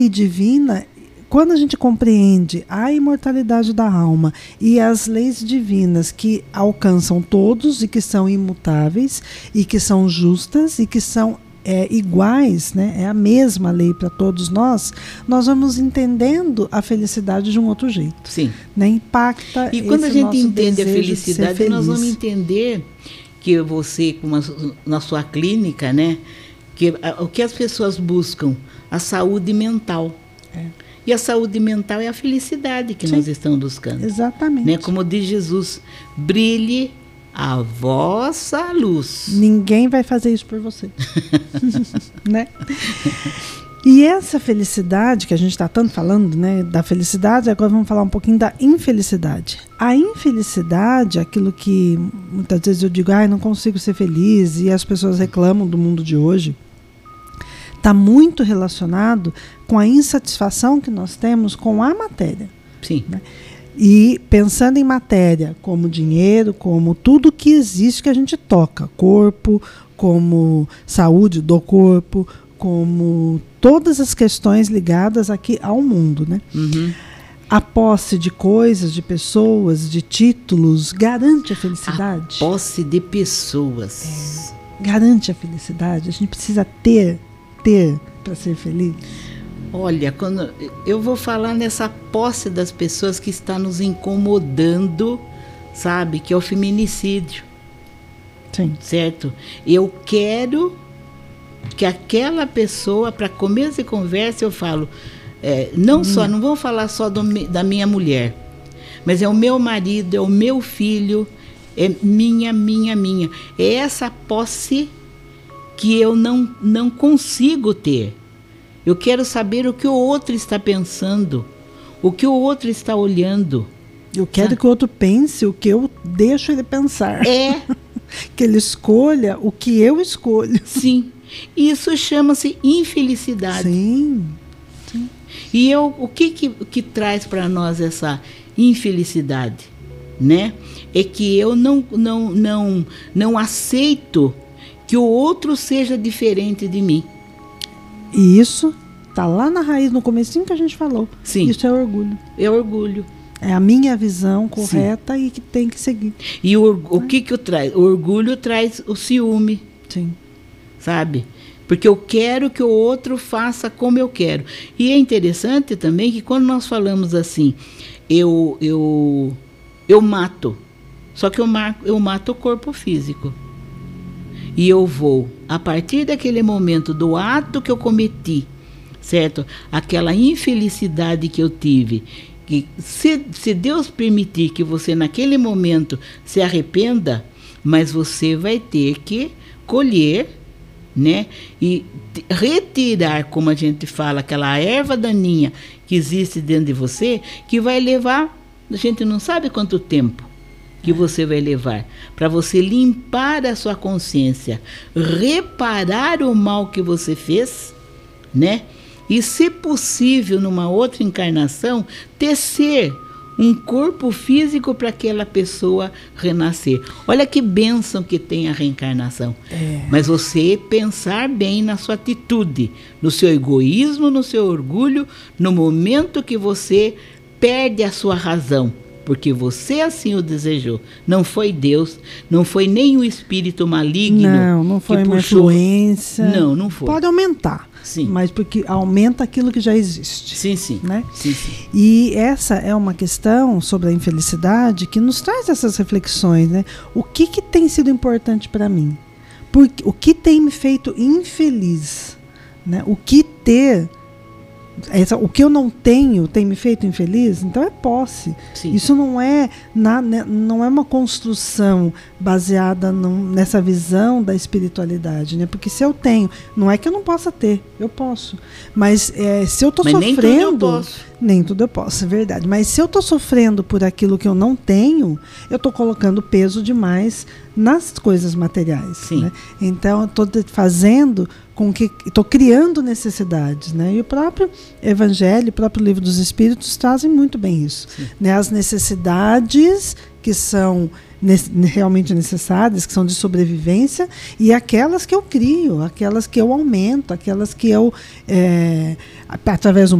E divina, quando a gente compreende a imortalidade da alma e as leis divinas que alcançam todos e que são imutáveis e que são justas e que são iguais, né? É a mesma lei para todos nós vamos entendendo a felicidade de um outro jeito. Sim. Né? Impacta. E quando a gente entende a felicidade, felicidade, nós vamos entender que você, na sua clínica, né? Que o que as pessoas buscam? A saúde mental. E a saúde mental é a felicidade que nós estamos buscando. Exatamente. Né? Como diz Jesus, brilhe a vossa luz. Ninguém vai fazer isso por você. Né? E essa felicidade que a gente está tanto falando, né, da felicidade, agora vamos falar um pouquinho da infelicidade. A infelicidade, aquilo que muitas vezes eu digo, não consigo ser feliz, e as pessoas reclamam do mundo de hoje, está muito relacionado com a insatisfação que nós temos com a matéria. Sim. Né? E pensando em matéria, como dinheiro, como tudo que existe que a gente toca, corpo, como saúde do corpo, como todas as questões ligadas aqui ao mundo, né? Uhum. A posse de coisas, de pessoas, de títulos, garante a felicidade? A posse de pessoas. Garante a felicidade? A gente precisa ter para ser feliz? Olha, quando eu vou falar nessa posse das pessoas que está nos incomodando, sabe? Que é o feminicídio. Sim. Certo? Eu quero que aquela pessoa, para começo de conversa, eu falo, não vou falar só da minha mulher, mas é o meu marido, é o meu filho, é minha. É essa posse que eu não consigo ter. Eu quero saber o que o outro está pensando, o que o outro está olhando. Eu quero que o outro pense o que eu deixo ele pensar. Que ele escolha o que eu escolho. Sim. Isso chama-se infelicidade. Sim. E o que traz para nós essa infelicidade, né? É que eu não aceito que o outro seja diferente de mim. E isso está lá na raiz, no comecinho que a gente falou. Sim. Isso é orgulho. É orgulho. É a minha visão correta. Sim. E que tem que seguir. E o que traz? O orgulho traz o ciúme. Sim. Sabe? Porque eu quero que o outro faça como eu quero. E é interessante também que quando nós falamos assim, eu mato. Só que eu mato o corpo físico. E eu vou, a partir daquele momento do ato que eu cometi, certo? Aquela infelicidade que eu tive, que se Deus permitir que você naquele momento se arrependa, mas você vai ter que colher, né? E retirar, como a gente fala, aquela erva daninha que existe dentro de você, que vai levar, a gente não sabe quanto tempo que você vai levar, para você limpar a sua consciência, reparar o mal que você fez, né? E, se possível, numa outra encarnação, tecer um corpo físico para aquela pessoa renascer. Olha que bênção que tem a reencarnação. Mas você pensar bem na sua atitude, no seu egoísmo, no seu orgulho, no momento que você perde a sua razão. Porque você assim o desejou. Não foi Deus, não foi nem o espírito maligno. Não foi uma influência. Não foi. Pode aumentar. Sim. Mas porque aumenta aquilo que já existe. Sim. Né? Sim. E essa é uma questão sobre a infelicidade que nos traz essas reflexões, né? O que tem sido importante para mim? O que tem me feito infeliz? Né? O que eu não tenho tem me feito infeliz? Então é posse. Sim. Isso não é uma construção baseada nessa visão da espiritualidade, né? Porque se eu tenho, não é que eu não possa ter, eu posso. Mas se eu estou sofrendo... Nem tudo eu posso, é verdade. Mas se eu estou sofrendo por aquilo que eu não tenho, eu estou colocando peso demais nas coisas materiais. Sim. Né? Então, eu estou fazendo com que... Estou criando necessidades. Né? E o próprio Evangelho, o próprio Livro dos Espíritos trazem muito bem isso. Né? As necessidades que são realmente necessárias, que são de sobrevivência, e aquelas que eu crio, aquelas que eu aumento, aquelas que eu, através do